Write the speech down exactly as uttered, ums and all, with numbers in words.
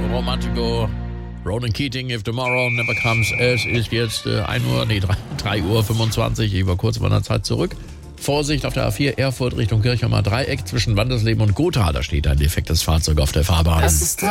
Romantico, Ronan Keating, If Tomorrow Never Comes. Es ist jetzt äh, ein Uhr, nee, drei Uhr fünfundzwanzig. Ich war kurz vor der Zeit zurück. Vorsicht auf der A vier Erfurt Richtung Kirchheimer Dreieck zwischen Wandersleben und Gotha. Da steht ein defektes Fahrzeug auf der Fahrbahn. Es ist